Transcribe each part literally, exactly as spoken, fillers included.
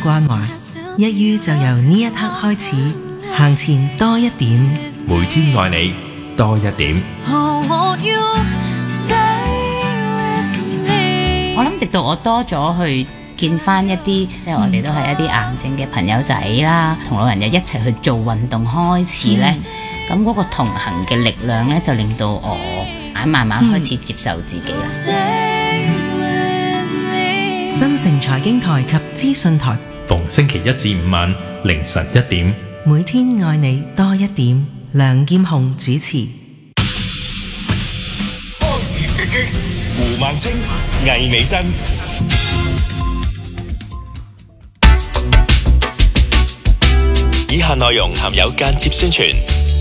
關懷，一於就由呢一刻開始，行前多一點， 每天愛你多一點。 我諗直到我多咗去見翻一啲，即係我哋都係一啲癌症嘅朋友仔啦，同老人又一齊去做運動開始呢。咁嗰個同行嘅力量呢，就令到我慢慢開始接受自己啦。 新城財經台及資訊台， 逢星期一至五晚凌晨一點， 每天愛你多一點。梁劍虹主持。 波士直擊，胡孟青、魏美珍。以下內容含有間接宣傳。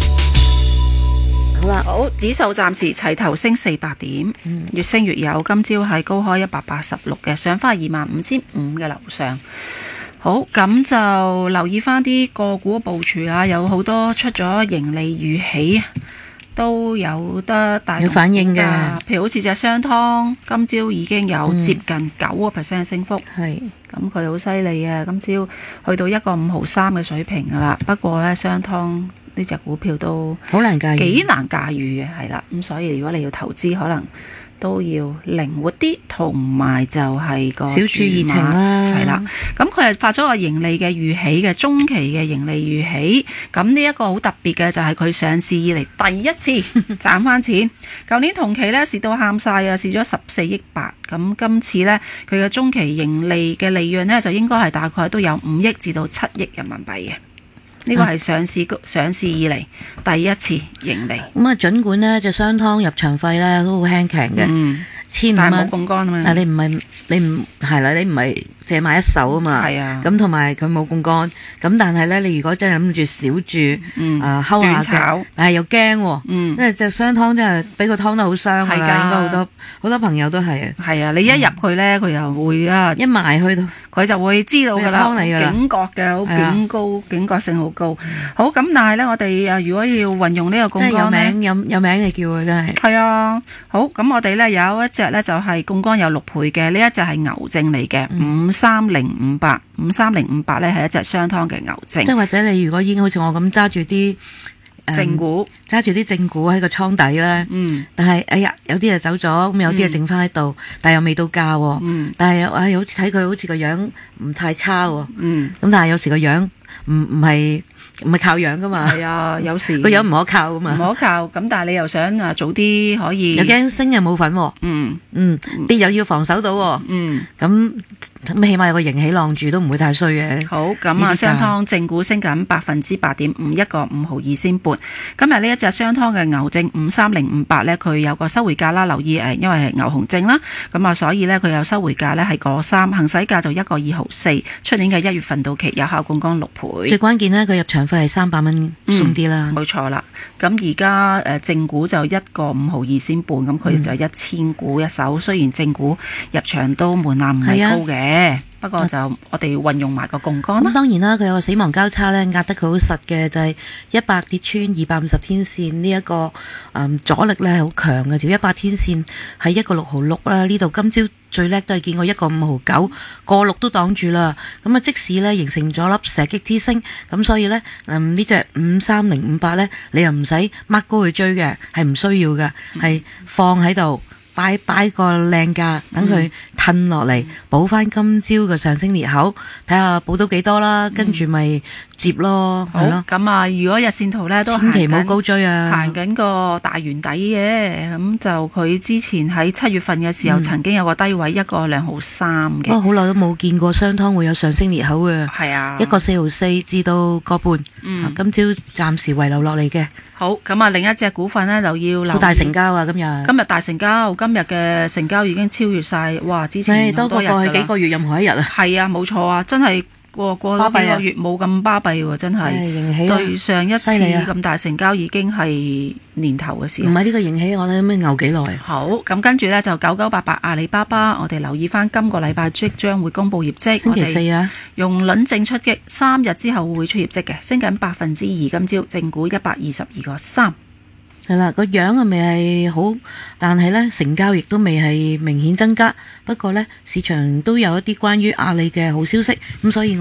好啦，好，指數暫時齊頭升四百點，嗯、越升越有。今朝係高開一百八十六嘅，上翻二萬五千五嘅樓上。好，咁就留意翻啲個股部署啊，有好多出咗盈利預喜，都有得大有反應嘅。 譬如好似隻商湯，今朝已經有接近九個 percent 升幅，係咁佢好犀利啊！今朝去到一個五毫三嘅水平噶啦。不過呢，商湯呢隻股票都好難駕馭， 幾難駕馭嘅，係啦。咁所以如果你要投資，可能都要靈活啲，同埋就係個小注怡情啦， 係啦。咁佢係發咗個盈利嘅預喜嘅中期嘅盈利預喜。咁呢一個好特別嘅就係佢上市以嚟第一次賺翻錢。舊年同期呢，蝕到喊晒啊，蝕咗十四億八。咁今次呢，佢嘅中期盈利嘅利潤呢，就應該係大概都有五億至到七億人民幣嘅。呢個係上市、啊、上市以嚟第一次盈利。 咁啊，儘管呢隻商湯入場費咧都好輕鬆嘅， 嗯， 千五蚊， 但係冇槓桿啊嘛。 但你唔係你唔係啦，你唔係借買一手啊嘛。係啊。咁同埋佢冇槓桿，咁但係咧，你如果真係諗住小注，嗯，啊睺下嘅，但係又驚喎，嗯，因為隻商湯真係俾個湯得好傷㗎，應該好多好多朋友都係啊。 係啊，你一入去咧，佢又會啊一埋去到。 佢就會知道㗎啦，警覺嘅，好警高，警覺性好高。好咁，但係咧，我哋啊，如果要運用呢個槓桿咧， 有名有有名嚟叫啊，真係。 係啊，好咁，我哋咧有一隻咧就係槓桿有六倍嘅，呢一隻係牛證嚟嘅，五三零五八，五三零五八咧係一隻商湯嘅牛證。 即係或者你如果已經好似我咁揸住啲正股， 揸住啲正股喺個倉底咧，嗯，但係哎呀，有啲就走咗，咁有啲就剩翻喺度，但係又未到價喎，嗯，但係又哎，好似睇佢好似個樣唔太差喎，嗯，咁但係有時個樣唔唔係唔係靠樣噶嘛， 係啊，有時個樣唔可靠噶嘛， 唔可靠，咁但係你又想啊早啲可以， 又驚升又冇份喎，嗯嗯，啲又要防守到喎，嗯，咁咁起碼有個盈喜浪住都唔會太衰嘅。 好，咁啊，商湯正股升緊百分之八點五，一個五毫二仙半。今日呢一隻商湯嘅牛證五三零五八呢，佢有個收回價啦，留意誒，因為係牛熊證啦，咁啊，所以呢，佢有收回價呢係個三，行使價就一個二毫四，出年嘅一月份到期，有效槓桿六倍。 最關鍵呢，佢入場費係三百蚊鬆啲啦， 冇錯啦。咁而家誒正股就一個五毫二仙半，咁佢就一千股一手，雖然正股入場都門檻唔係高嘅。不過就我哋運用埋個槓桿啦。咁當然啦，佢有個死亡交叉咧，壓得佢好實嘅，就係一百跌穿二百五十天線呢一、這個誒、嗯、阻力咧係好強嘅。條一百天線喺一個六毫六啦，呢度今朝最叻都係見過一個五毫九，個六都擋住啦。咁啊，即使咧形成咗粒射擊之星，咁所以咧嗯呢隻五三零五八咧，你又唔使掹高去追嘅，係唔需要嘅，係、嗯、放喺度。擺擺個靚價，等佢褪落嚟，補翻今朝嘅上升裂口，睇下補到幾多啦，跟住咪接咯，係咯。 咁啊，如果日線圖咧都千祈唔好高追啊， 行緊個大圓底嘅，咁就佢之前喺七月份嘅時候、嗯、曾經有個低位一個兩毫三嘅。 不過好耐都冇見過商湯會有上升裂口嘅， 係啊， 一個四毫四至到個半，嗯，今朝暫時遺留落嚟嘅。 好，咁啊，另一隻股份呢，就要好大成交啊！今日今日大成交，今日嘅成交已經超越晒，哇！之前多過過去幾個月任何一日啊！ 係啊，冇錯啊，真係過過咗幾個月冇咁巴閉喎，真係。對上一次咁大成交已經係年頭嘅事。 唔係呢個盈喜，我睇咩牛幾耐？ 好，咁跟住呢，就九九八八阿里巴巴，我哋留意翻今個禮拜即將會公布業績。 星期四啊， 用輪證出擊，三日之後會出業績嘅，升緊百分之二。今朝正股一百二十二個三。 係啦，個樣啊未係好，但係呢成交亦都未係明顯增加。不過呢，市場都有一啲關於阿里嘅好消息，咁所以我